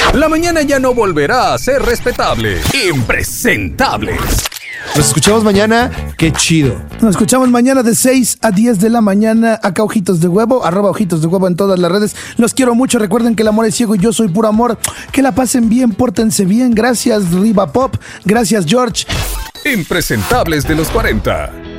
La mañana ya no volverá a ser respetable. Impresentables. Nos escuchamos mañana. Qué chido. Nos escuchamos mañana de 6 a 10 de la mañana. Acá Ojitos de Huevo, @Ojitos de Huevo en todas las redes. Los quiero mucho. Recuerden que el amor es ciego y yo soy puro amor. Que la pasen bien, pórtense bien. Gracias, Riva Pop. Gracias, George. Impresentables de los 40.